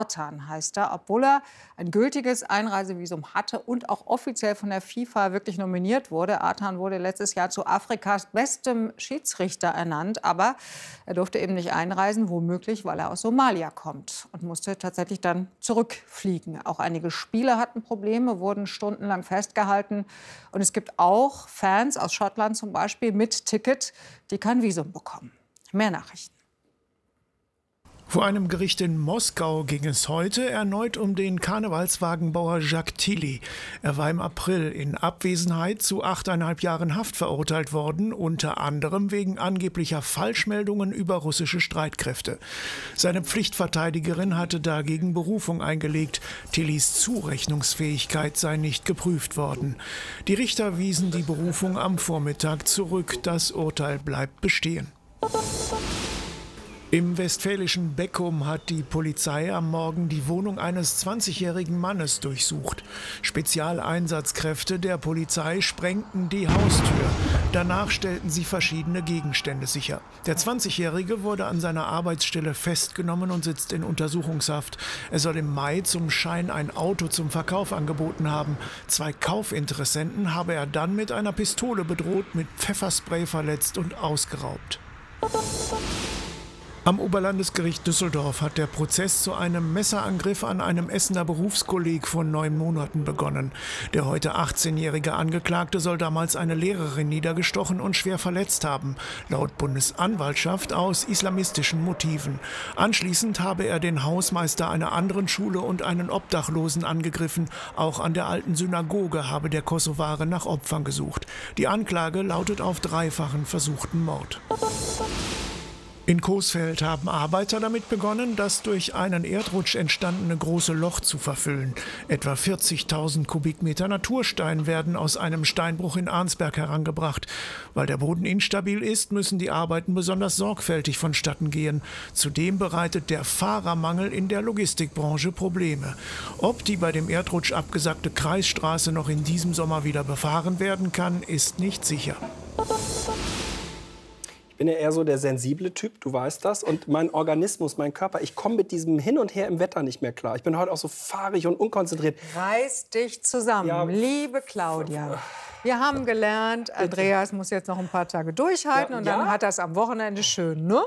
Artan heißt er, obwohl er ein gültiges Einreisevisum hatte und auch offiziell von der FIFA wirklich nominiert wurde. Artan wurde letztes Jahr zu Afrikas bestem Schiedsrichter ernannt, aber er durfte eben nicht einreisen, womöglich, weil er aus Somalia kommt und musste tatsächlich dann zurückfliegen. Auch einige Spieler hatten Probleme, wurden stundenlang festgehalten. Und es gibt auch Fans aus Schottland zum Beispiel mit Ticket, die kein Visum bekommen. Mehr Nachrichten. Vor einem Gericht in Moskau ging es heute erneut um den Karnevalswagenbauer Jacques Tilly. Er war im April in Abwesenheit zu 8,5 Jahren Haft verurteilt worden, unter anderem wegen angeblicher Falschmeldungen über russische Streitkräfte. Seine Pflichtverteidigerin hatte dagegen Berufung eingelegt. Tillys Zurechnungsfähigkeit sei nicht geprüft worden. Die Richter wiesen die Berufung am Vormittag zurück. Das Urteil bleibt bestehen. Im westfälischen Beckum hat die Polizei am Morgen die Wohnung eines 20-jährigen Mannes durchsucht. Spezialeinsatzkräfte der Polizei sprengten die Haustür. Danach stellten sie verschiedene Gegenstände sicher. Der 20-Jährige wurde an seiner Arbeitsstelle festgenommen und sitzt in Untersuchungshaft. Er soll im Mai zum Schein ein Auto zum Verkauf angeboten haben. 2 Kaufinteressenten habe er dann mit einer Pistole bedroht, mit Pfefferspray verletzt und ausgeraubt. Am Oberlandesgericht Düsseldorf hat der Prozess zu einem Messerangriff an einem Essener Berufskolleg vor 9 Monaten begonnen. Der heute 18-jährige Angeklagte soll damals eine Lehrerin niedergestochen und schwer verletzt haben, laut Bundesanwaltschaft aus islamistischen Motiven. Anschließend habe er den Hausmeister einer anderen Schule und einen Obdachlosen angegriffen. Auch an der alten Synagoge habe der Kosovare nach Opfern gesucht. Die Anklage lautet auf 3-fachen versuchten Mord. In Coesfeld haben Arbeiter damit begonnen, das durch einen Erdrutsch entstandene große Loch zu verfüllen. Etwa 40.000 Kubikmeter Naturstein werden aus einem Steinbruch in Arnsberg herangebracht. Weil der Boden instabil ist, müssen die Arbeiten besonders sorgfältig vonstatten gehen. Zudem bereitet der Fahrermangel in der Logistikbranche Probleme. Ob die bei dem Erdrutsch abgesackte Kreisstraße noch in diesem Sommer wieder befahren werden kann, ist nicht sicher. Ich bin ja eher so der sensible Typ, du weißt das. Und mein Organismus, mein Körper, ich komme mit diesem Hin und Her im Wetter nicht mehr klar. Ich bin heute auch so fahrig und unkonzentriert. Reiß dich zusammen, Ja. liebe Claudia. Wir haben gelernt, Andreas muss jetzt noch ein paar Tage durchhalten und dann hat das am Wochenende schön, ne?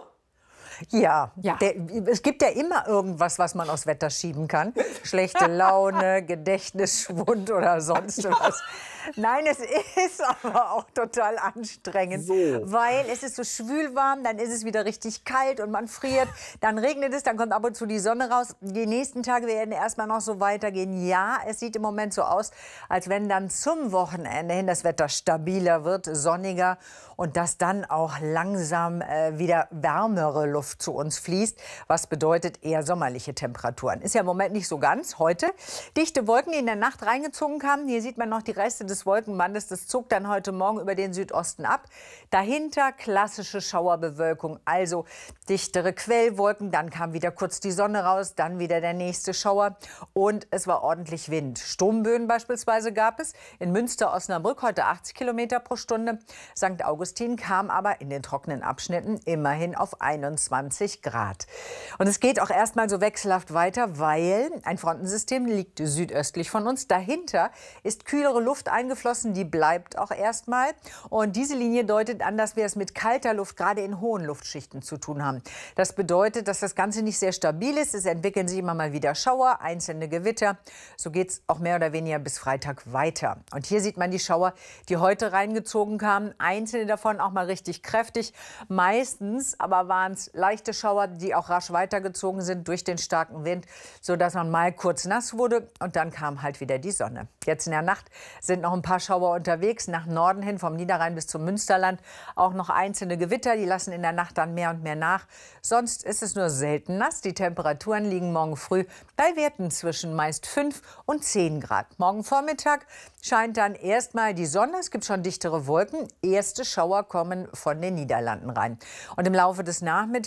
Ja, Ja. Es gibt ja immer irgendwas, was man aufs Wetter schieben kann. Schlechte Laune, Gedächtnisschwund oder sonst was. Nein, es ist aber auch total anstrengend, weil es ist so schwülwarm, dann ist es wieder richtig kalt und man friert, dann regnet es, dann kommt ab und zu die Sonne raus. Die nächsten Tage werden erstmal noch so weitergehen. Ja, es sieht im Moment so aus, als wenn dann zum Wochenende hin das Wetter stabiler wird, sonniger und dass dann auch langsam wieder wärmere Luft zu uns fließt, was bedeutet eher sommerliche Temperaturen. Ist ja im Moment nicht so ganz. Heute dichte Wolken, die in der Nacht reingezogen kamen. Hier sieht man noch die Reste des Wolkenbandes. Das zog dann heute Morgen über den Südosten ab. Dahinter klassische Schauerbewölkung, also dichtere Quellwolken. Dann kam wieder kurz die Sonne raus, dann wieder der nächste Schauer. Und es war ordentlich Wind. Sturmböen beispielsweise gab es. In Münster-Osnabrück heute 80 Kilometer pro Stunde. St. Augustin kam aber in den trockenen Abschnitten immerhin auf 21 Grad. Und es geht auch erstmal so wechselhaft weiter, weil ein Frontensystem liegt südöstlich von uns. Dahinter ist kühlere Luft eingeflossen, die bleibt auch erstmal. Und diese Linie deutet an, dass wir es mit kalter Luft, gerade in hohen Luftschichten, zu tun haben. Das bedeutet, dass das Ganze nicht sehr stabil ist. Es entwickeln sich immer mal wieder Schauer, einzelne Gewitter. So geht es auch mehr oder weniger bis Freitag weiter. Und hier sieht man die Schauer, die heute reingezogen kamen. Einzelne davon auch mal richtig kräftig. Meistens aber waren es leichte Schauer, die auch rasch weitergezogen sind durch den starken Wind, sodass man mal kurz nass wurde und dann kam halt wieder die Sonne. Jetzt in der Nacht sind noch ein paar Schauer unterwegs, nach Norden hin, vom Niederrhein bis zum Münsterland. Auch noch einzelne Gewitter, die lassen in der Nacht dann mehr und mehr nach. Sonst ist es nur selten nass. Die Temperaturen liegen morgen früh bei Werten zwischen meist 5 und 10 Grad. Morgen Vormittag scheint dann erstmal die Sonne. Es gibt schon dichtere Wolken. Erste Schauer kommen von den Niederlanden rein. Und im Laufe des Nachmittags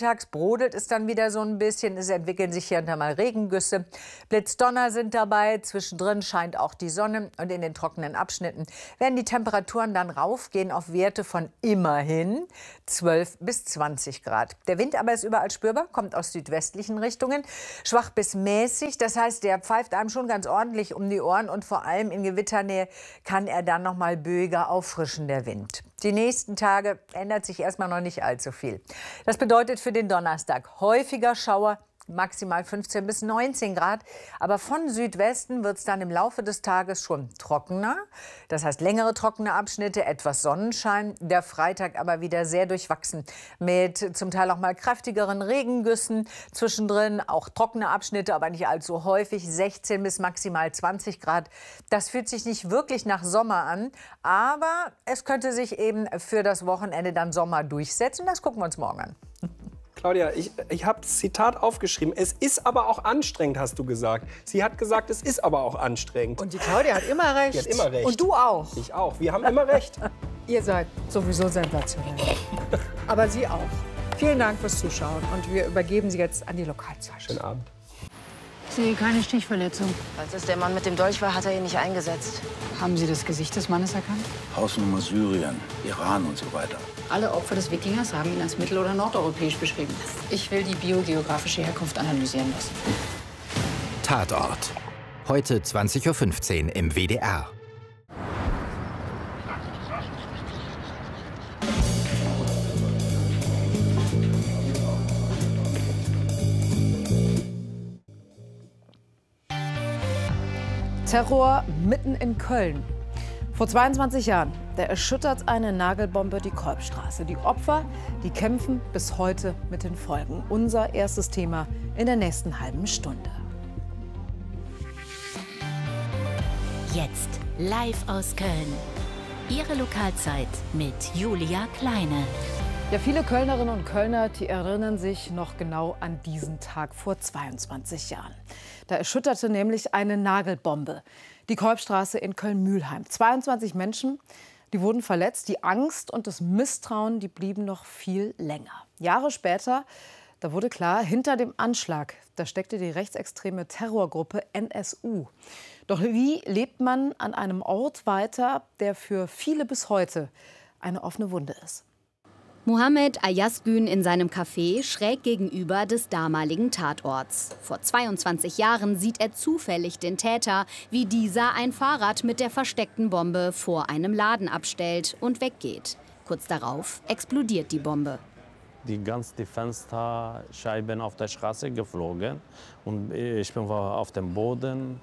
nachmittags brodelt es dann wieder so ein bisschen. Es entwickeln sich hier und da mal Regengüsse. Blitzdonner sind dabei. Zwischendrin scheint auch die Sonne. Und in den trockenen Abschnitten werden die Temperaturen dann raufgehen auf Werte von immerhin 12 bis 20 Grad. Der Wind aber ist überall spürbar, kommt aus südwestlichen Richtungen. Schwach bis mäßig. Das heißt, der pfeift einem schon ganz ordentlich um die Ohren. Und vor allem in Gewitternähe kann er dann noch mal böiger auffrischen, der Wind. Die nächsten Tage ändert sich erstmal noch nicht allzu viel. Das bedeutet für den Donnerstag häufiger Schauer, maximal 15 bis 19 Grad. Aber von Südwesten wird es dann im Laufe des Tages schon trockener. Das heißt längere trockene Abschnitte, etwas Sonnenschein. Der Freitag aber wieder sehr durchwachsen mit zum Teil auch mal kräftigeren Regengüssen. Zwischendrin auch trockene Abschnitte, aber nicht allzu häufig. 16 bis maximal 20 Grad. Das fühlt sich nicht wirklich nach Sommer an. Aber es könnte sich eben für das Wochenende dann Sommer durchsetzen. Das gucken wir uns morgen an. Claudia, ich habe das Zitat aufgeschrieben. Es ist aber auch anstrengend, hast du gesagt. Sie hat gesagt, es ist aber auch anstrengend. Und die Claudia hat immer recht. Die hat immer recht. Und du auch. Ich auch. Wir haben immer recht. Ihr seid sowieso sensationell. Aber Sie auch. Vielen Dank fürs Zuschauen. Und wir übergeben Sie jetzt an die Lokalzeit. Schönen Abend. Ich sehe keine Stichverletzung. Als es der Mann mit dem Dolch war, hat er ihn nicht eingesetzt. Haben Sie das Gesicht des Mannes erkannt? Hausnummer Syrien, Iran und so weiter. Alle Opfer des Wikingers haben ihn als mittel- oder nordeuropäisch beschrieben. Ich will die biogeografische Herkunft analysieren lassen. Tatort. Heute 20:15 Uhr im WDR. Terror mitten in Köln. Vor 22 Jahren, da erschüttert eine Nagelbombe die Kolbstraße. Die Opfer, die kämpfen bis heute mit den Folgen. Unser erstes Thema in der nächsten halben Stunde. Jetzt live aus Köln. Ihre Lokalzeit mit Julia Kleine. Ja, viele Kölnerinnen und Kölner, die erinnern sich noch genau an diesen Tag vor 22 Jahren. Da erschütterte nämlich eine Nagelbombe die Kolbstraße in Köln-Mülheim. 22 Menschen, die wurden verletzt. Die Angst und das Misstrauen, die blieben noch viel länger. Jahre später, da wurde klar, hinter dem Anschlag, da steckte die rechtsextreme Terrorgruppe NSU. Doch wie lebt man an einem Ort weiter, der für viele bis heute eine offene Wunde ist? Mohammed Ayazgün in seinem Café schräg gegenüber des damaligen Tatorts. Vor 22 Jahren sieht er zufällig den Täter, wie dieser ein Fahrrad mit der versteckten Bombe vor einem Laden abstellt und weggeht. Kurz darauf explodiert die Bombe. Die ganzen Fensterscheiben auf der Straße geflogen und ich bin auf dem Boden.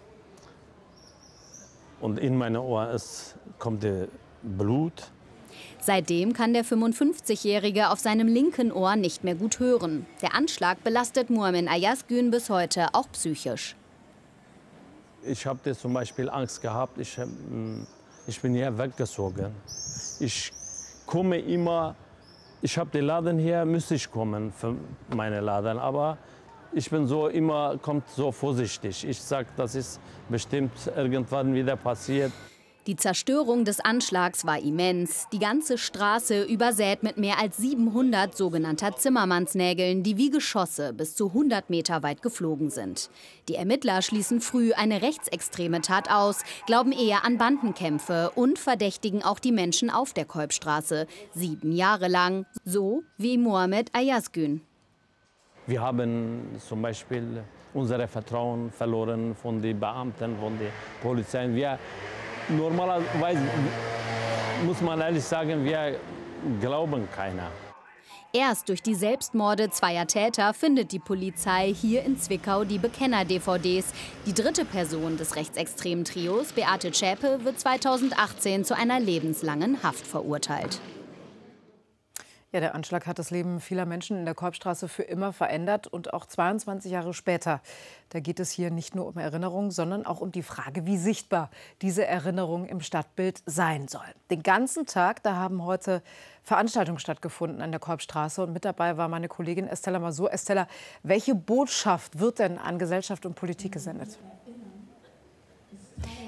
Und in meine Ohren kommt Blut. Seitdem kann der 55-Jährige auf seinem linken Ohr nicht mehr gut hören. Der Anschlag belastet Mohammed Ayazgün bis heute auch psychisch. Ich habe zum Beispiel Angst gehabt. Ich bin hier weggezogen. Ich komme immer. Ich habe den Laden hier, müsste ich kommen für meine Laden, aber ich bin so immer kommt so vorsichtig. Ich sage, das ist bestimmt irgendwann wieder passiert. Die Zerstörung des Anschlags war immens. Die ganze Straße übersät mit mehr als 700 sogenannter Zimmermannsnägeln, die wie Geschosse bis zu 100 Meter weit geflogen sind. Die Ermittler schließen früh eine rechtsextreme Tat aus, glauben eher an Bandenkämpfe und verdächtigen auch die Menschen auf der Kolbstraße. 7 Jahre lang, so wie Mohammed Ayazgün. Wir haben zum Beispiel unser Vertrauen verloren von den Beamten, von der Polizei. Normalerweise muss man ehrlich sagen, wir glauben keiner. Erst durch die Selbstmorde zweier Täter findet die Polizei hier in Zwickau die Bekenner-DVDs. Die dritte Person des rechtsextremen Trios, Beate Zschäpe, wird 2018 zu einer lebenslangen Haft verurteilt. Ja, der Anschlag hat das Leben vieler Menschen in der Kolbstraße für immer verändert. Und auch 22 Jahre später, da geht es hier nicht nur um Erinnerung, sondern auch um die Frage, wie sichtbar diese Erinnerung im Stadtbild sein soll. Den ganzen Tag, da haben heute Veranstaltungen stattgefunden an der Kolbstraße. Und mit dabei war meine Kollegin Estella Masur. Estella, welche Botschaft wird denn an Gesellschaft und Politik gesendet?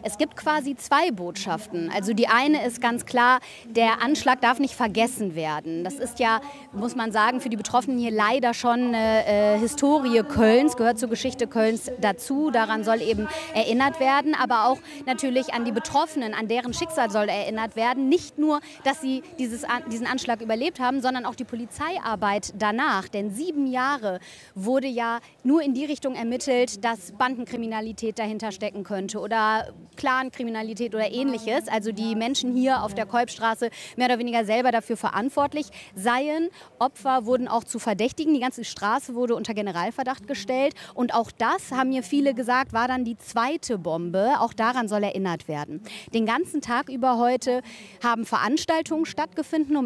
Es gibt quasi zwei Botschaften. Also die eine ist ganz klar, der Anschlag darf nicht vergessen werden. Das ist ja, muss man sagen, für die Betroffenen hier leider schon eine Historie Kölns, gehört zur Geschichte Kölns dazu. Daran soll eben erinnert werden, aber auch natürlich an die Betroffenen, an deren Schicksal soll erinnert werden. Nicht nur, dass sie diesen Anschlag überlebt haben, sondern auch die Polizeiarbeit danach. Denn 7 Jahre wurde ja nur in die Richtung ermittelt, dass Bandenkriminalität dahinter stecken könnte oder Clankriminalität oder Ähnliches. Also die Menschen hier auf der Kolbstraße mehr oder weniger selber dafür verantwortlich seien. Opfer wurden auch zu Verdächtigen. Die ganze Straße wurde unter Generalverdacht gestellt. Und auch das, haben mir viele gesagt, war dann die zweite Bombe. Auch daran soll erinnert werden. Den ganzen Tag über heute haben Veranstaltungen stattgefunden.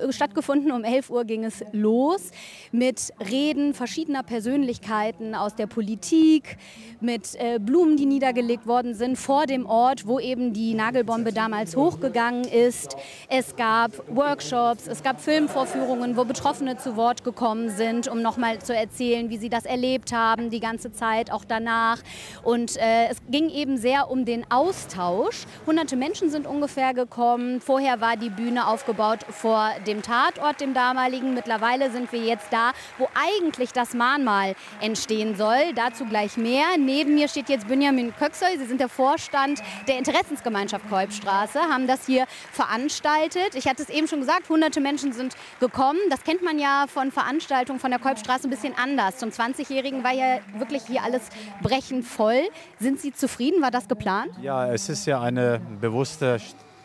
Um 11 Uhr ging es los mit Reden verschiedener Persönlichkeiten aus der Politik, mit Blumen, die niedergelegt worden sind vor dem Ort, wo eben die Nagelbombe damals hochgegangen ist. Es gab Workshops, es gab Filmvorführungen, wo Betroffene zu Wort gekommen sind, um nochmal zu erzählen, wie sie das erlebt haben, die ganze Zeit, auch danach. Und es ging eben sehr um den Austausch. Hunderte Menschen sind ungefähr gekommen. Vorher war die Bühne aufgebaut vor dem Tatort, dem damaligen. Mittlerweile sind wir jetzt da, wo eigentlich das Mahnmal entstehen soll. Dazu gleich mehr. Neben mir steht jetzt Benjamin Köksoy. Sie sind der Vorstand der Interessensgemeinschaft Kolbstraße, haben das hier veranstaltet. Ich hatte es eben schon gesagt, hunderte Menschen sind gekommen. Das kennt man ja von Veranstaltungen von der Kolbstraße ein bisschen anders. Zum 20-Jährigen war ja wirklich hier alles brechend voll. Sind Sie zufrieden? War das geplant? Ja, es ist ja eine bewusste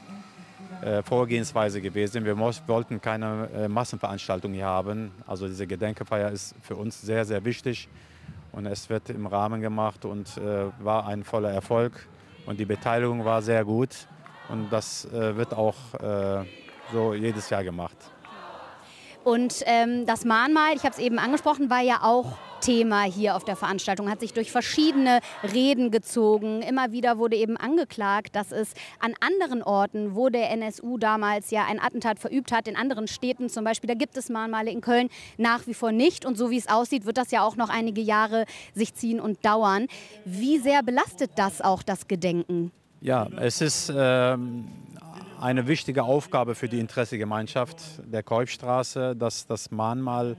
Vorgehensweise gewesen. Wir wollten keine Massenveranstaltung hier haben. Also diese Gedenkfeier ist für uns sehr, sehr wichtig. Und es wird im Rahmen gemacht und war ein voller Erfolg. Und die Beteiligung war sehr gut. Und das wird auch so jedes Jahr gemacht. Und das Mahnmal, ich habe es eben angesprochen, war ja auch Thema hier auf der Veranstaltung, hat sich durch verschiedene Reden gezogen. Immer wieder wurde eben angeklagt, dass es an anderen Orten, wo der NSU damals ja ein Attentat verübt hat, in anderen Städten zum Beispiel, da gibt es Mahnmale, in Köln nach wie vor nicht. Und so wie es aussieht, wird das ja auch noch einige Jahre sich ziehen und dauern. Wie sehr belastet das auch das Gedenken? Ja, es ist eine wichtige Aufgabe für die Interessengemeinschaft der Kolbstraße, dass das Mahnmal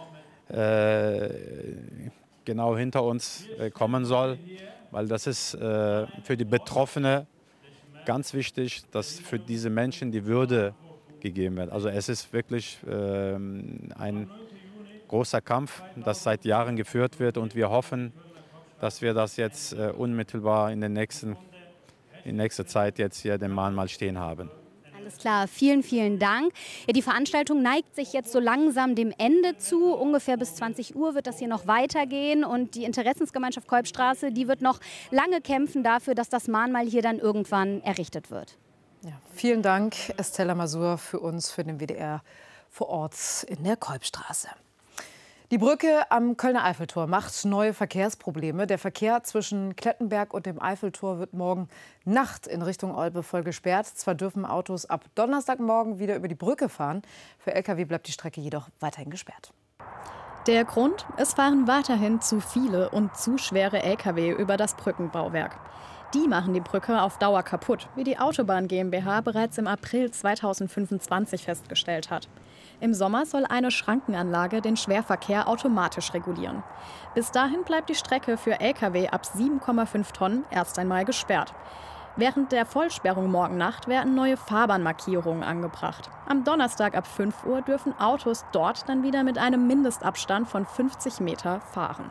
genau hinter uns kommen soll, weil das ist für die Betroffenen ganz wichtig, dass für diese Menschen die Würde gegeben wird. Also es ist wirklich ein großer Kampf, das seit Jahren geführt wird und wir hoffen, dass wir das jetzt unmittelbar in nächster Zeit jetzt hier den Mahnmal stehen haben. Alles klar, vielen, vielen Dank. Ja, die Veranstaltung neigt sich jetzt so langsam dem Ende zu. Ungefähr bis 20 Uhr wird das hier noch weitergehen. Und die Interessensgemeinschaft Kolbstraße, die wird noch lange kämpfen dafür, dass das Mahnmal hier dann irgendwann errichtet wird. Ja, vielen Dank, Estella Masur, für uns, für den WDR vor Ort in der Kolbstraße. Die Brücke am Kölner Eiffeltor macht neue Verkehrsprobleme. Der Verkehr zwischen Klettenberg und dem Eiffeltor wird morgen Nacht in Richtung Olpe voll gesperrt. Zwar dürfen Autos ab Donnerstagmorgen wieder über die Brücke fahren. Für Lkw bleibt die Strecke jedoch weiterhin gesperrt. Der Grund? Es fahren weiterhin zu viele und zu schwere Lkw über das Brückenbauwerk. Die machen die Brücke auf Dauer kaputt, wie die Autobahn GmbH bereits im April 2025 festgestellt hat. Im Sommer soll eine Schrankenanlage den Schwerverkehr automatisch regulieren. Bis dahin bleibt die Strecke für Lkw ab 7,5 Tonnen erst einmal gesperrt. Während der Vollsperrung morgen Nacht werden neue Fahrbahnmarkierungen angebracht. Am Donnerstag ab 5 Uhr dürfen Autos dort dann wieder mit einem Mindestabstand von 50 Meter fahren.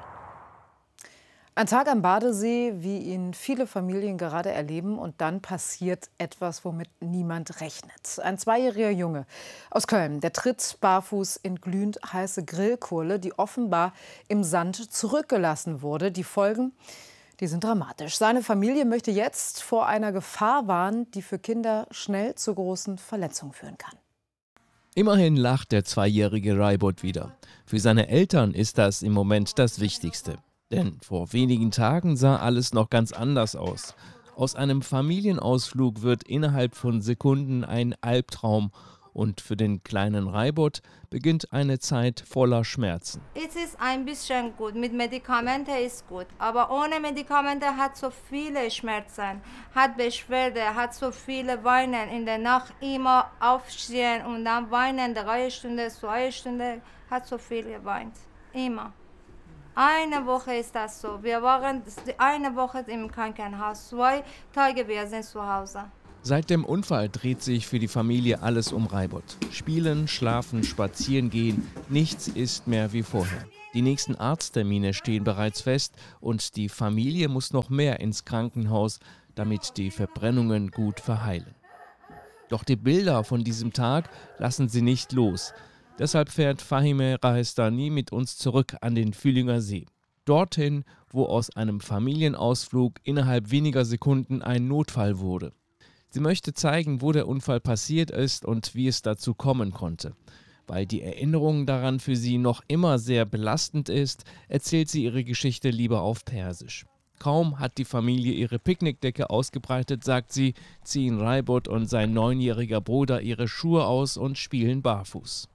Ein Tag am Badesee, wie ihn viele Familien gerade erleben. Und dann passiert etwas, womit niemand rechnet. Ein 2-jähriger Junge aus Köln, der tritt barfuß in glühend heiße Grillkohle, die offenbar im Sand zurückgelassen wurde. Die Folgen, die sind dramatisch. Seine Familie möchte jetzt vor einer Gefahr warnen, die für Kinder schnell zu großen Verletzungen führen kann. Immerhin lacht der 2-jährige Raibot wieder. Für seine Eltern ist das im Moment das Wichtigste. Denn vor wenigen Tagen sah alles noch ganz anders aus. Aus einem Familienausflug wird innerhalb von Sekunden ein Albtraum Und für den kleinen Raibot beginnt eine Zeit voller Schmerzen. Es ist ein bisschen gut, mit Medikamenten ist gut, aber ohne Medikamente hat so viele Schmerzen, hat Beschwerde, hat so viele Weinen, in der Nacht immer aufstehen und dann weinen, 3 Stunden, 2 Stunden, hat so viel geweint, immer. Eine Woche ist das so, wir waren eine Woche im Krankenhaus, 2 Tage wir sind zu Hause. Seit dem Unfall dreht sich für die Familie alles um Raibot. Spielen, schlafen, spazieren gehen, nichts ist mehr wie vorher. Die nächsten Arzttermine stehen bereits fest und die Familie muss noch mehr ins Krankenhaus, damit die Verbrennungen gut verheilen. Doch die Bilder von diesem Tag lassen sie nicht los. Deshalb fährt Fahime Rahestani mit uns zurück an den Fühlinger See. Dorthin, wo aus einem Familienausflug innerhalb weniger Sekunden ein Notfall wurde. Sie möchte zeigen, wo der Unfall passiert ist und wie es dazu kommen konnte. Weil die Erinnerung daran für sie noch immer sehr belastend ist, erzählt sie ihre Geschichte lieber auf Persisch. Kaum hat die Familie ihre Picknickdecke ausgebreitet, sagt sie, ziehen Raibot und sein 9-jähriger Bruder ihre Schuhe aus und spielen barfuß.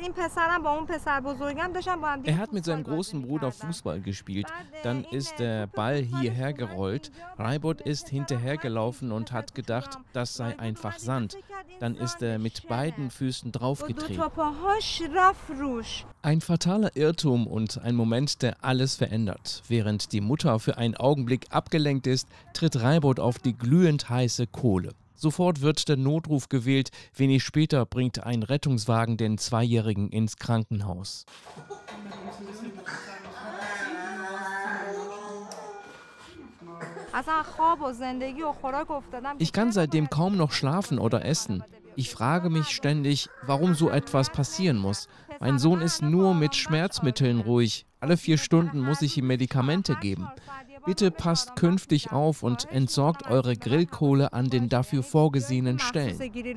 Er hat mit seinem großen Bruder Fußball gespielt, dann ist der Ball hierher gerollt, Raibot ist hinterhergelaufen und hat gedacht, das sei einfach Sand. Dann ist er mit beiden Füßen draufgetreten. Ein fataler Irrtum und ein Moment, der alles verändert. Während die Mutter für einen Augenblick abgelenkt ist, tritt Raibot auf die glühend heiße Kohle. Sofort wird der Notruf gewählt, wenig später bringt ein Rettungswagen den 2-Jährigen ins Krankenhaus. Ich kann seitdem kaum noch schlafen oder essen. Ich frage mich ständig, warum so etwas passieren muss. Mein Sohn ist nur mit Schmerzmitteln ruhig. Alle 4 Stunden muss ich ihm Medikamente geben. Bitte passt künftig auf und entsorgt eure Grillkohle an den dafür vorgesehenen Stellen.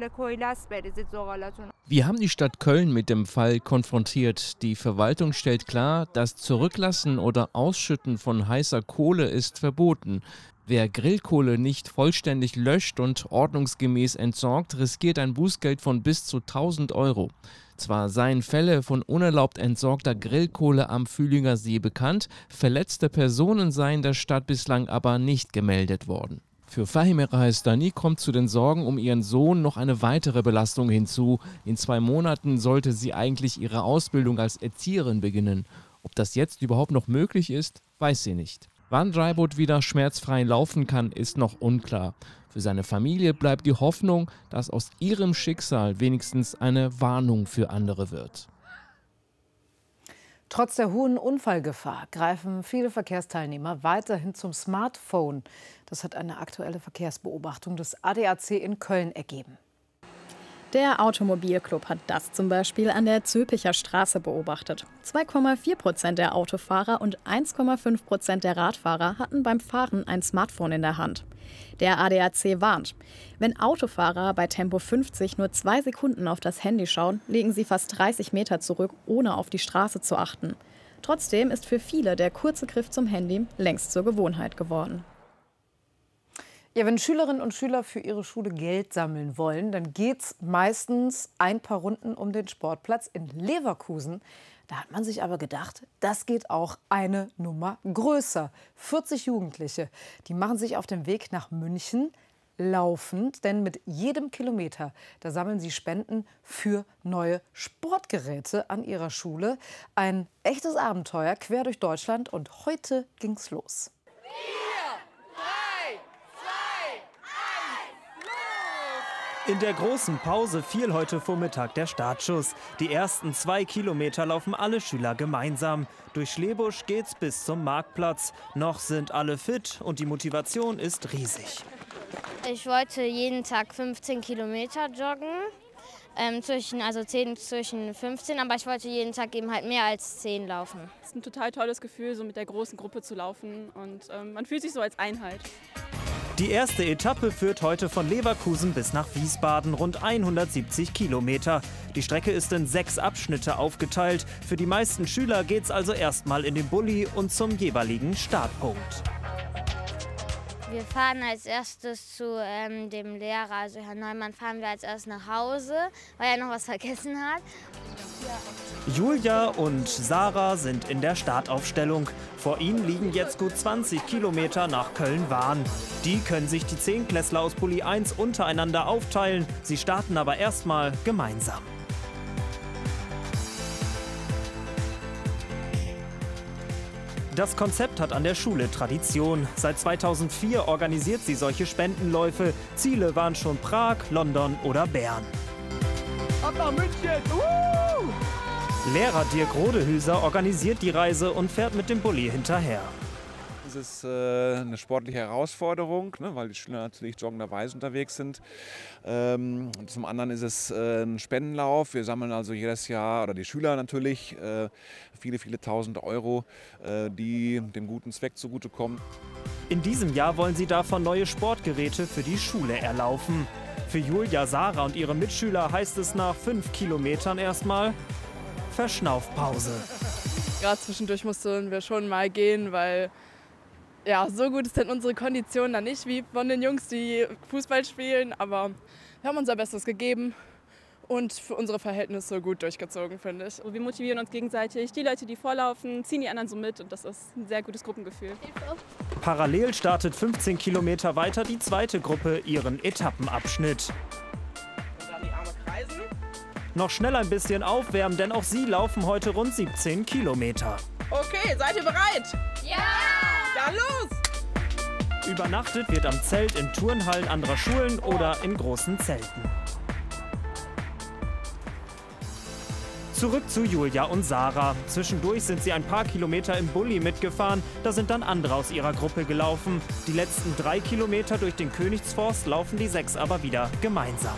Wir haben die Stadt Köln mit dem Fall konfrontiert. Die Verwaltung stellt klar, das Zurücklassen oder Ausschütten von heißer Kohle ist verboten. Wer Grillkohle nicht vollständig löscht und ordnungsgemäß entsorgt, riskiert ein Bußgeld von bis zu 1.000 €. Zwar seien Fälle von unerlaubt entsorgter Grillkohle am Fühlinger See bekannt, verletzte Personen seien der Stadt bislang aber nicht gemeldet worden. Für Fahime Rahestani kommt zu den Sorgen um ihren Sohn noch eine weitere Belastung hinzu. In 2 Monaten sollte sie eigentlich ihre Ausbildung als Erzieherin beginnen. Ob das jetzt überhaupt noch möglich ist, weiß sie nicht. Wann Raibot wieder schmerzfrei laufen kann, ist noch unklar. Für seine Familie bleibt die Hoffnung, dass aus ihrem Schicksal wenigstens eine Warnung für andere wird. Trotz der hohen Unfallgefahr greifen viele Verkehrsteilnehmer weiterhin zum Smartphone. Das hat eine aktuelle Verkehrsbeobachtung des ADAC in Köln ergeben. Der Automobilclub hat das zum Beispiel an der Zülpicher Straße beobachtet. 2,4% der Autofahrer und 1,5% der Radfahrer hatten beim Fahren ein Smartphone in der Hand. Der ADAC warnt, wenn Autofahrer bei Tempo 50 nur 2 Sekunden auf das Handy schauen, legen sie fast 30 Meter zurück, ohne auf die Straße zu achten. Trotzdem ist für viele der kurze Griff zum Handy längst zur Gewohnheit geworden. Ja, wenn Schülerinnen und Schüler für ihre Schule Geld sammeln wollen, dann geht es meistens ein paar Runden um den Sportplatz in Leverkusen. Da hat man sich aber gedacht, das geht auch eine Nummer größer. 40 Jugendliche, die machen sich auf den Weg nach München laufend, denn mit jedem Kilometer, da sammeln sie Spenden für neue Sportgeräte an ihrer Schule. Ein echtes Abenteuer quer durch Deutschland und heute ging's los. In der großen Pause fiel heute Vormittag der Startschuss. Die ersten 2 Kilometer laufen alle Schüler gemeinsam. Durch Schlebusch geht's bis zum Marktplatz. Noch sind alle fit und die Motivation ist riesig. Ich wollte jeden Tag 15 Kilometer joggen, zwischen 15, aber ich wollte jeden Tag eben halt mehr als 10 laufen. Es ist ein total tolles Gefühl, so mit der großen Gruppe zu laufen und man fühlt sich so als Einheit. Die erste Etappe führt heute von Leverkusen bis nach Wiesbaden, rund 170 Kilometer. Die Strecke ist in 6 Abschnitte aufgeteilt. Für die meisten Schüler geht's also erstmal in den Bulli und zum jeweiligen Startpunkt. Wir fahren als erstes zu dem Lehrer, also Herrn Neumann, fahren wir als erstes nach Hause, weil er noch was vergessen hat. Julia und Sarah sind in der Startaufstellung. Vor ihnen liegen jetzt gut 20 Kilometer nach Köln-Wahn. Die können sich die Zehnklässler aus Pulli 1 untereinander aufteilen. Sie starten aber erstmal gemeinsam. Das Konzept hat an der Schule Tradition. Seit 2004 organisiert sie solche Spendenläufe. Ziele waren schon Prag, London oder Bern. Ab nach München! Lehrer Dirk Rodehüser organisiert die Reise und fährt mit dem Bulli hinterher. Es ist eine sportliche Herausforderung, ne, weil die Schüler natürlich joggenderweise unterwegs sind. Zum anderen ist es ein Spendenlauf. Wir sammeln also jedes Jahr, oder die Schüler natürlich, viele, viele tausend Euro, die dem guten Zweck zugutekommen. In diesem Jahr wollen sie davon neue Sportgeräte für die Schule erlaufen. Für Julia, Sarah und ihre Mitschüler heißt es nach 5 Kilometern erstmal Verschnaufpause. Gerade zwischendurch mussten wir schon mal gehen, weil ja, so gut ist denn unsere Kondition dann nicht wie von den Jungs, die Fußball spielen. Aber wir haben unser Bestes gegeben und für unsere Verhältnisse gut durchgezogen, finde ich. Wir motivieren uns gegenseitig. Die Leute, die vorlaufen, ziehen die anderen so mit und das ist ein sehr gutes Gruppengefühl. Parallel startet 15 Kilometer weiter die zweite Gruppe ihren Etappenabschnitt. Und dann die Arme kreisen. Noch schnell ein bisschen aufwärmen, denn auch sie laufen heute rund 17 Kilometer. Okay, seid ihr bereit? Ja! Ja, los! Übernachtet wird am Zelt in Turnhallen anderer Schulen oder in großen Zelten. Zurück zu Julia und Sarah. Zwischendurch sind sie ein paar Kilometer im Bulli mitgefahren. Da sind dann andere aus ihrer Gruppe gelaufen. Die letzten 3 Kilometer durch den Königsforst laufen die 6 aber wieder gemeinsam.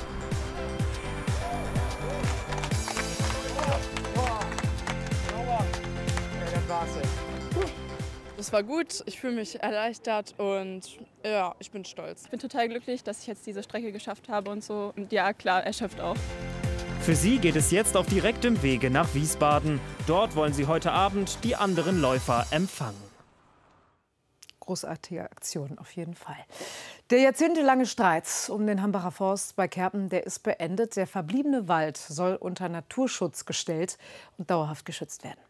Das war gut, ich fühle mich erleichtert und ja, ich bin stolz. Ich bin total glücklich, dass ich jetzt diese Strecke geschafft habe und so. Und ja, klar, erschöpft auch. Für sie geht es jetzt auf direktem Wege nach Wiesbaden. Dort wollen sie heute Abend die anderen Läufer empfangen. Großartige Aktion auf jeden Fall. Der jahrzehntelange Streit um den Hambacher Forst bei Kerpen, der ist beendet. Der verbliebene Wald soll unter Naturschutz gestellt und dauerhaft geschützt werden.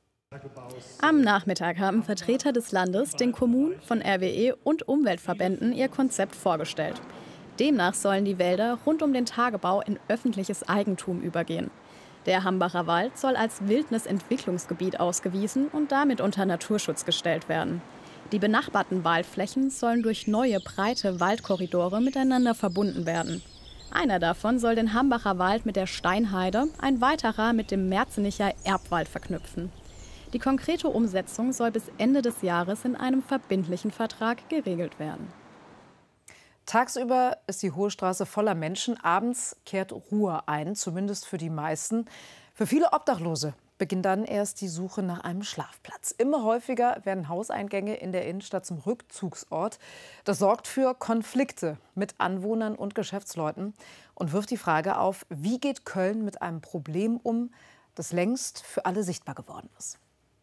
Am Nachmittag haben Vertreter des Landes den Kommunen von RWE und Umweltverbänden ihr Konzept vorgestellt. Demnach sollen die Wälder rund um den Tagebau in öffentliches Eigentum übergehen. Der Hambacher Wald soll als Wildnisentwicklungsgebiet ausgewiesen und damit unter Naturschutz gestellt werden. Die benachbarten Waldflächen sollen durch neue, breite Waldkorridore miteinander verbunden werden. Einer davon soll den Hambacher Wald mit der Steinheide, ein weiterer mit dem Merzenicher Erbwald verknüpfen. Die konkrete Umsetzung soll bis Ende des Jahres in einem verbindlichen Vertrag geregelt werden. Tagsüber ist die Hohe Straße voller Menschen, abends kehrt Ruhe ein, zumindest für die meisten. Für viele Obdachlose beginnt dann erst die Suche nach einem Schlafplatz. Immer häufiger werden Hauseingänge in der Innenstadt zum Rückzugsort. Das sorgt für Konflikte mit Anwohnern und Geschäftsleuten und wirft die Frage auf, wie geht Köln mit einem Problem um, das längst für alle sichtbar geworden ist.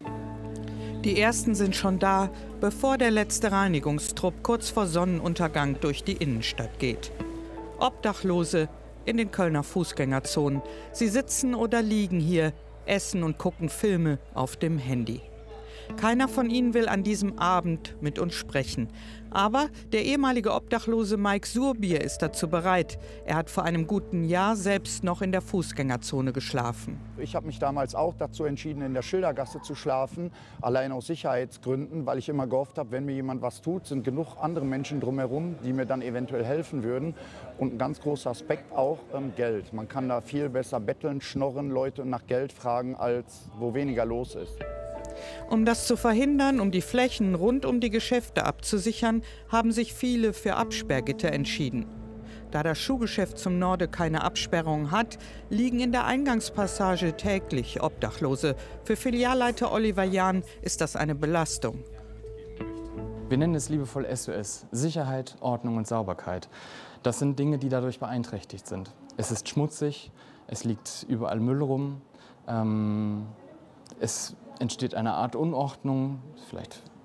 Die ersten sind schon da, bevor der letzte Reinigungstrupp kurz vor Sonnenuntergang durch die Innenstadt geht. Obdachlose in den Kölner Fußgängerzonen. Sie sitzen oder liegen hier, essen und gucken Filme auf dem Handy. Keiner von ihnen will an diesem Abend mit uns sprechen. Aber der ehemalige Obdachlose Mike Surbier ist dazu bereit. Er hat vor einem guten Jahr selbst noch in der Fußgängerzone geschlafen. Ich habe mich damals auch dazu entschieden, in der Schildergasse zu schlafen, allein aus Sicherheitsgründen, weil ich immer gehofft habe, wenn mir jemand was tut, sind genug andere Menschen drumherum, die mir dann eventuell helfen würden. Und ein ganz großer Aspekt auch Geld. Man kann da viel besser betteln, schnorren, Leute nach Geld fragen, als wo weniger los ist. Um das zu verhindern, um die Flächen rund um die Geschäfte abzusichern, haben sich viele für Absperrgitter entschieden. Da das Schuhgeschäft zum Norde keine Absperrung hat, liegen in der Eingangspassage täglich Obdachlose. Für Filialleiter Oliver Jahn ist das eine Belastung. Wir nennen es liebevoll SOS, Sicherheit, Ordnung und Sauberkeit. Das sind Dinge, die dadurch beeinträchtigt sind. Es ist schmutzig, es liegt überall Müll rum, es entsteht eine Art Unordnung, vielleicht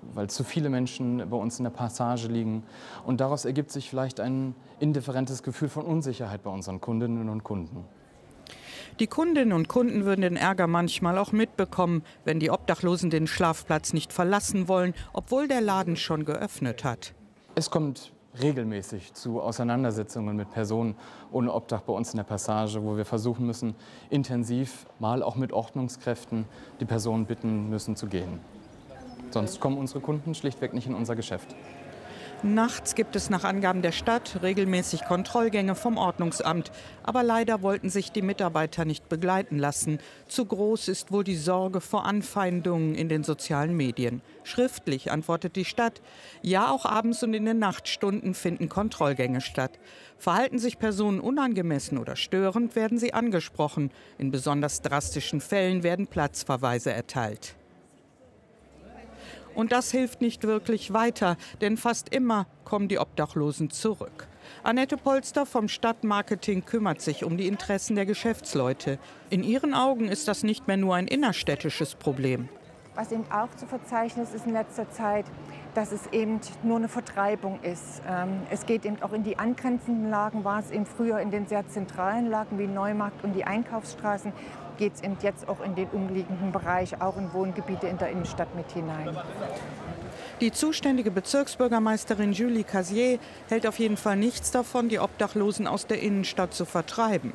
weil zu viele Menschen bei uns in der Passage liegen. Und daraus ergibt sich vielleicht ein indifferentes Gefühl von Unsicherheit bei unseren Kundinnen und Kunden. Die Kundinnen und Kunden würden den Ärger manchmal auch mitbekommen, wenn die Obdachlosen den Schlafplatz nicht verlassen wollen, obwohl der Laden schon geöffnet hat. Es kommt regelmäßig zu Auseinandersetzungen mit Personen ohne Obdach bei uns in der Passage, wo wir versuchen müssen, intensiv, mal auch mit Ordnungskräften, die Personen bitten müssen zu gehen. Sonst kommen unsere Kunden schlichtweg nicht in unser Geschäft. Nachts gibt es nach Angaben der Stadt regelmäßig Kontrollgänge vom Ordnungsamt. Aber leider wollten sich die Mitarbeiter nicht begleiten lassen. Zu groß ist wohl die Sorge vor Anfeindungen in den sozialen Medien. Schriftlich antwortet die Stadt: Ja, auch abends und in den Nachtstunden finden Kontrollgänge statt. Verhalten sich Personen unangemessen oder störend, werden sie angesprochen. In besonders drastischen Fällen werden Platzverweise erteilt. Und das hilft nicht wirklich weiter, denn fast immer kommen die Obdachlosen zurück. Annette Polster vom Stadtmarketing kümmert sich um die Interessen der Geschäftsleute. In ihren Augen ist das nicht mehr nur ein innerstädtisches Problem. Was eben auch zu verzeichnen ist in letzter Zeit, dass es eben nur eine Vertreibung ist. Es geht eben auch in die angrenzenden Lagen, war es eben früher in den sehr zentralen Lagen wie Neumarkt und die Einkaufsstraßen, geht es eben jetzt auch in den umliegenden Bereich, auch in Wohngebiete in der Innenstadt mit hinein. Die zuständige Bezirksbürgermeisterin Julie Casier hält auf jeden Fall nichts davon, die Obdachlosen aus der Innenstadt zu vertreiben.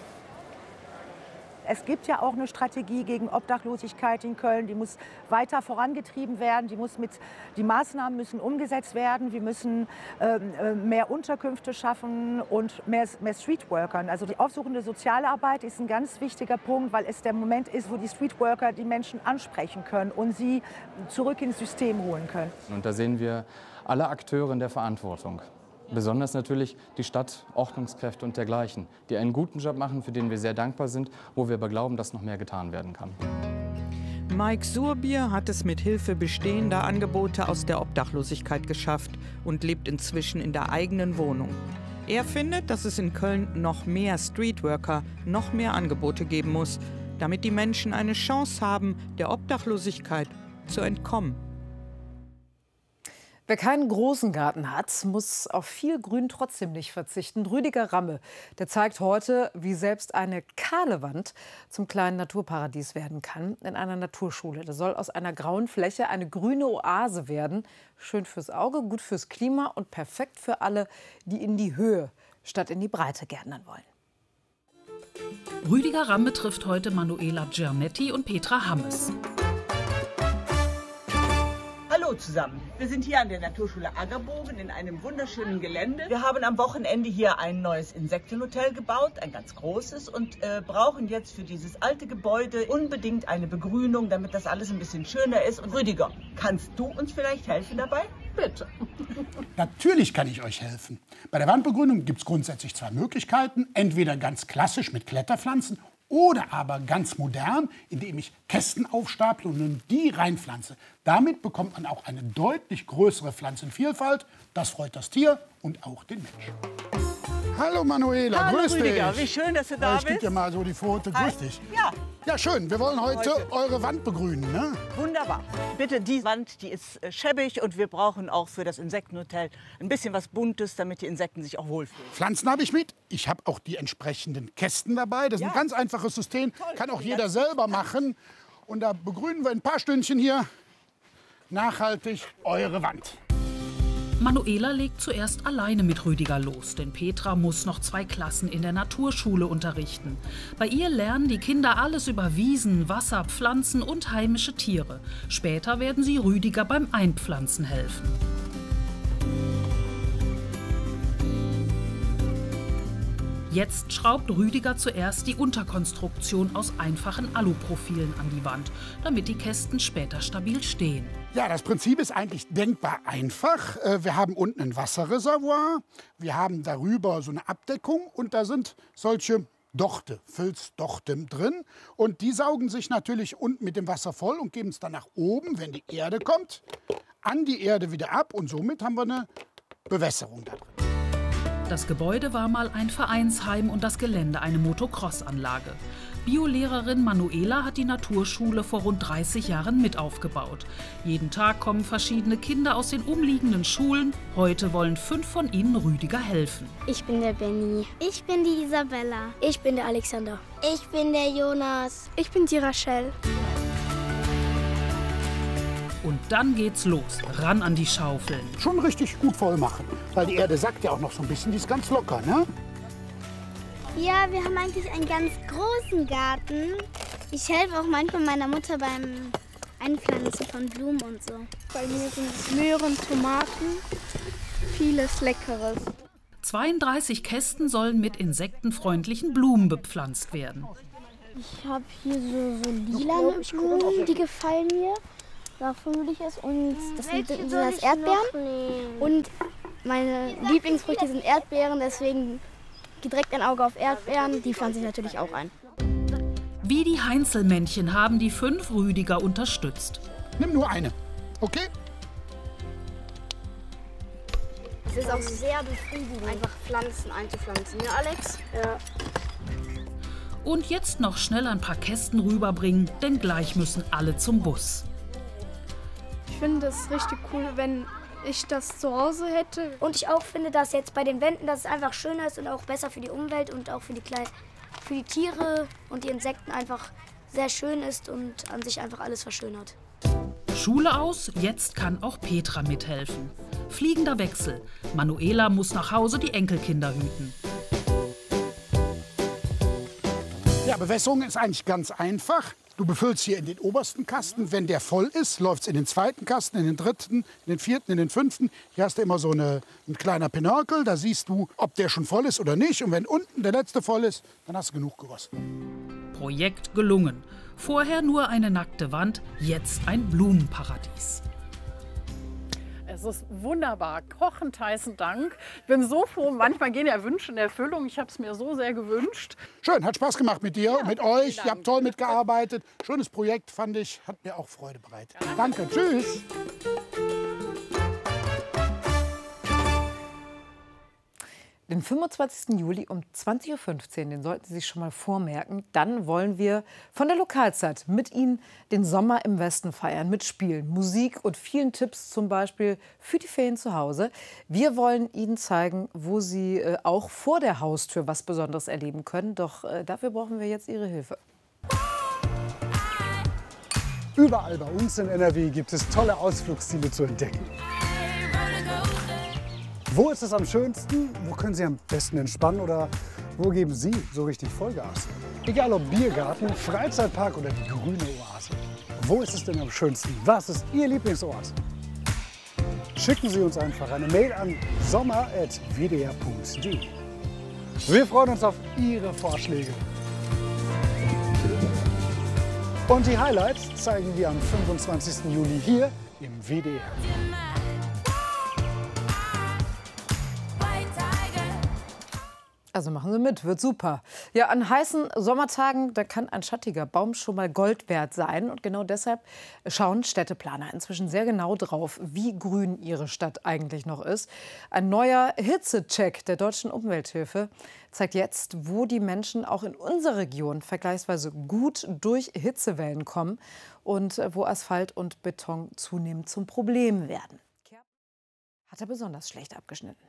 Es gibt ja auch eine Strategie gegen Obdachlosigkeit in Köln, die muss weiter vorangetrieben werden, die Maßnahmen müssen umgesetzt werden, wir müssen mehr Unterkünfte schaffen und mehr Streetworkern. Also die aufsuchende soziale Arbeit ist ein ganz wichtiger Punkt, weil es der Moment ist, wo die Streetworker die Menschen ansprechen können und sie zurück ins System holen können. Und da sehen wir alle Akteure in der Verantwortung. Besonders natürlich die Stadt, Ordnungskräfte und dergleichen, die einen guten Job machen, für den wir sehr dankbar sind, wo wir aber glauben, dass noch mehr getan werden kann. Mike Surbier hat es mit Hilfe bestehender Angebote aus der Obdachlosigkeit geschafft und lebt inzwischen in der eigenen Wohnung. Er findet, dass es in Köln noch mehr Streetworker, noch mehr Angebote geben muss, damit die Menschen eine Chance haben, der Obdachlosigkeit zu entkommen. Wer keinen großen Garten hat, muss auf viel Grün trotzdem nicht verzichten. Rüdiger Ramme, der zeigt heute, wie selbst eine kahle Wand zum kleinen Naturparadies werden kann in einer Naturschule. Da soll aus einer grauen Fläche eine grüne Oase werden. Schön fürs Auge, gut fürs Klima und perfekt für alle, die in die Höhe statt in die Breite gärtnern wollen. Rüdiger Ramme trifft heute Manuela Giannetti und Petra Hammes. Hallo zusammen, wir sind hier an der Naturschule Aggerbogen in einem wunderschönen Gelände. Wir haben am Wochenende hier ein neues Insektenhotel gebaut, ein ganz großes, und brauchen jetzt für dieses alte Gebäude unbedingt eine Begrünung, damit das alles ein bisschen schöner ist. Und Rüdiger, kannst du uns vielleicht helfen dabei? Bitte. Natürlich kann ich euch helfen. Bei der Wandbegrünung gibt es grundsätzlich zwei Möglichkeiten. Entweder ganz klassisch mit Kletterpflanzen oder aber ganz modern, indem ich Kästen aufstaple und in die reinpflanze. Damit bekommt man auch eine deutlich größere Pflanzenvielfalt. Das freut das Tier und auch den Menschen. Hallo Manuela, Hallo grüß Rüdiger, dich. wie schön, dass du da bist. Ich gebe dir mal so die Foto, grüß dich. Ja. Ja, schön. Wir wollen heute eure Wand begrünen, ne? Wunderbar. Bitte, die Wand, die ist schäbig und wir brauchen auch für das Insektenhotel ein bisschen was Buntes, damit die Insekten sich auch wohlfühlen. Pflanzen habe ich mit. Ich habe auch die entsprechenden Kästen dabei. Das ist ein ganz einfaches System. Kann auch jeder selber machen. Und da begrünen wir in ein paar Stündchen hier nachhaltig eure Wand. Manuela legt zuerst alleine mit Rüdiger los, denn Petra muss noch 2 Klassen in der Naturschule unterrichten. Bei ihr lernen die Kinder alles über Wiesen, Wasser, Pflanzen und heimische Tiere. Später werden sie Rüdiger beim Einpflanzen helfen. Jetzt schraubt Rüdiger zuerst die Unterkonstruktion aus einfachen Aluprofilen an die Wand, damit die Kästen später stabil stehen. Ja, das Prinzip ist eigentlich denkbar einfach. Wir haben unten ein Wasserreservoir, wir haben darüber so eine Abdeckung und da sind solche Dochte, Filzdochte drin. Und die saugen sich natürlich unten mit dem Wasser voll und geben es dann nach oben, wenn die Erde kommt, an die Erde wieder ab. Und somit haben wir eine Bewässerung da drin. Das Gebäude war mal ein Vereinsheim und das Gelände eine Motocross-Anlage. Biolehrerin Manuela hat die Naturschule vor rund 30 Jahren mit aufgebaut. Jeden Tag kommen verschiedene Kinder aus den umliegenden Schulen. Heute wollen 5 von ihnen Rüdiger helfen. Ich bin der Benny. Ich bin die Isabella. Ich bin der Alexander. Ich bin der Jonas. Ich bin die Rachel. Und dann geht's los, ran an die Schaufeln. Schon richtig gut voll machen, weil die Erde sackt ja auch noch so ein bisschen, die ist ganz locker, ne? Ja, wir haben eigentlich einen ganz großen Garten. Ich helfe auch manchmal meiner Mutter beim Einpflanzen von Blumen und so. Bei mir sind es Möhren, Tomaten, vieles Leckeres. 32 Kästen sollen mit insektenfreundlichen Blumen bepflanzt werden. Ich habe hier so lilane Blumen, die gefallen mir. Davon will ich es. Und das sind das Erdbeeren. Und meine Lieblingsfrüchte sind Erdbeeren, deswegen direkt ein Auge auf Erdbeeren. Die pflanze ich natürlich auch ein. Wie die Heinzelmännchen haben die 5 Rüdiger unterstützt. Nimm nur eine, okay? Es ist auch sehr befriedigend, einfach Pflanzen einzupflanzen, ne Alex? Ja. Und jetzt noch schnell ein paar Kästen rüberbringen, denn gleich müssen alle zum Bus. Ich finde es richtig cool, wenn ich das zu Hause hätte. Und ich auch finde, dass jetzt bei den Wänden, dass es einfach schöner ist und auch besser für die Umwelt und auch für die Tiere und die Insekten einfach sehr schön ist und an sich einfach alles verschönert. Schule aus, jetzt kann auch Petra mithelfen. Fliegender Wechsel. Manuela muss nach Hause die Enkelkinder hüten. Ja, Bewässerung ist eigentlich ganz einfach. Du befüllst hier in den obersten Kasten. Wenn der voll ist, läuft es in den zweiten Kasten, in den dritten, in den vierten, in den fünften. Hier hast du immer so ein kleiner Pinökel. Da siehst du, ob der schon voll ist oder nicht. Und wenn unten der letzte voll ist, dann hast du genug gegossen. Projekt gelungen. Vorher nur eine nackte Wand, jetzt ein Blumenparadies. Es ist wunderbar. Kochend heißen Dank. Ich bin so froh, manchmal gehen ja Wünsche in Erfüllung. Ich habe es mir so sehr gewünscht. Schön, hat Spaß gemacht mit dir, mit euch. Ihr habt toll mitgearbeitet. Schönes Projekt, fand ich. Hat mir auch Freude bereitet. Danke, tschüss. Den 25. Juli um 20:15 Uhr, den sollten Sie sich schon mal vormerken. Dann wollen wir von der Lokalzeit mit Ihnen den Sommer im Westen feiern. Mit Spielen, Musik und vielen Tipps, zum Beispiel für die Ferien zu Hause. Wir wollen Ihnen zeigen, wo Sie auch vor der Haustür was Besonderes erleben können. Doch dafür brauchen wir jetzt Ihre Hilfe. Überall bei uns in NRW gibt es tolle Ausflugsziele zu entdecken. Wo ist es am schönsten? Wo können Sie am besten entspannen? Oder wo geben Sie so richtig Vollgas? Egal ob Biergarten, Freizeitpark oder die grüne Oase. Wo ist es denn am schönsten? Was ist Ihr Lieblingsort? Schicken Sie uns einfach eine Mail an sommer@wdr.de. Wir freuen uns auf Ihre Vorschläge. Und die Highlights zeigen wir am 25. Juli hier im WDR. Also machen Sie mit, wird super. Ja, an heißen Sommertagen, da kann ein schattiger Baum schon mal Gold wert sein. Und genau deshalb schauen Städteplaner inzwischen sehr genau drauf, wie grün ihre Stadt eigentlich noch ist. Ein neuer Hitzecheck der Deutschen Umwelthilfe zeigt jetzt, wo die Menschen auch in unserer Region vergleichsweise gut durch Hitzewellen kommen und wo Asphalt und Beton zunehmend zum Problem werden. Hat er besonders schlecht abgeschnitten.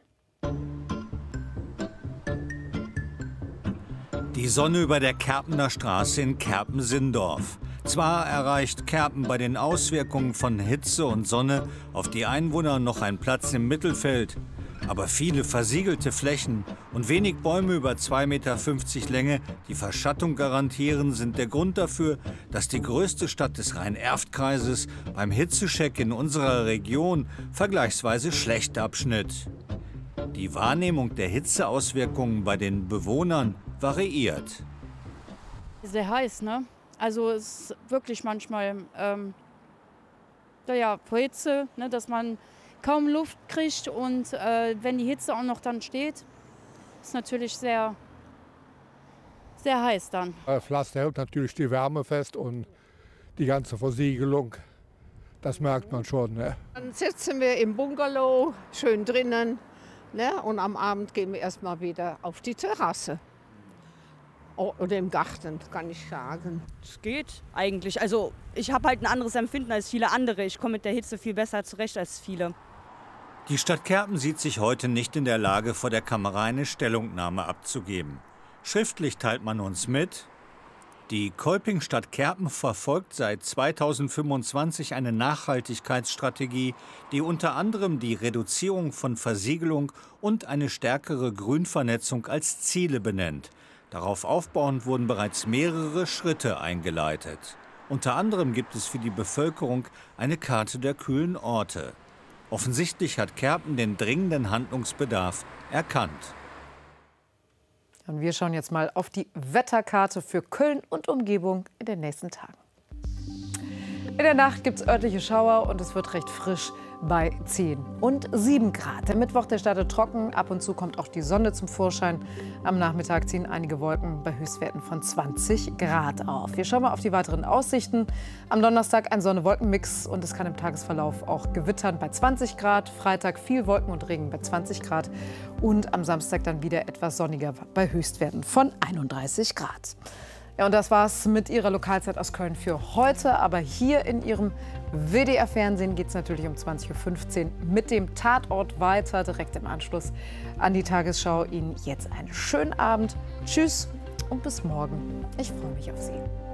Die Sonne über der Kerpener Straße in Kerpen-Sindorf. Zwar erreicht Kerpen bei den Auswirkungen von Hitze und Sonne auf die Einwohner noch einen Platz im Mittelfeld, aber viele versiegelte Flächen und wenig Bäume über 2,50 Meter Länge, die Verschattung garantieren, sind der Grund dafür, dass die größte Stadt des Rhein-Erft-Kreises beim Hitzecheck in unserer Region vergleichsweise schlecht abschnitt. Die Wahrnehmung der Hitzeauswirkungen bei den Bewohnern variiert. Sehr heiß, ne? Also es ist wirklich manchmal vor Hitze, ne, dass man kaum Luft kriegt und wenn die Hitze auch noch dann steht, ist natürlich sehr, sehr heiß dann. Pflaster hält natürlich die Wärme fest und die ganze Versiegelung, das merkt man schon. Ne? Dann sitzen wir im Bungalow, schön drinnen, ne? Und am Abend gehen wir erstmal wieder auf die Terrasse. oder im Garten, kann ich sagen. Es geht eigentlich. Also ich habe halt ein anderes Empfinden als viele andere. Ich komme mit der Hitze viel besser zurecht als viele. Die Stadt Kerpen sieht sich heute nicht in der Lage, vor der Kamera eine Stellungnahme abzugeben. Schriftlich teilt man uns mit: Die Kolpingstadt Kerpen verfolgt seit 2025 eine Nachhaltigkeitsstrategie, die unter anderem die Reduzierung von Versiegelung und eine stärkere Grünvernetzung als Ziele benennt. Darauf aufbauend wurden bereits mehrere Schritte eingeleitet. Unter anderem gibt es für die Bevölkerung eine Karte der kühlen Orte. Offensichtlich hat Kerpen den dringenden Handlungsbedarf erkannt. Und wir schauen jetzt mal auf die Wetterkarte für Köln und Umgebung in den nächsten Tagen. In der Nacht gibt es örtliche Schauer und es wird recht frisch bei 10 und 7 Grad. Der Mittwoch, der startet trocken. Ab und zu kommt auch die Sonne zum Vorschein. Am Nachmittag ziehen einige Wolken bei Höchstwerten von 20 Grad auf. Wir schauen mal auf die weiteren Aussichten. Am Donnerstag ein Sonne-Wolken-Mix und es kann im Tagesverlauf auch gewittern bei 20 Grad. Freitag viel Wolken und Regen bei 20 Grad. Und am Samstag dann wieder etwas sonniger bei Höchstwerten von 31 Grad. Ja, und das war's mit Ihrer Lokalzeit aus Köln für heute. Aber hier in Ihrem WDR-Fernsehen geht es natürlich um 20:15 Uhr mit dem Tatort weiter, direkt im Anschluss an die Tagesschau. Ihnen jetzt einen schönen Abend. Tschüss und bis morgen. Ich freue mich auf Sie.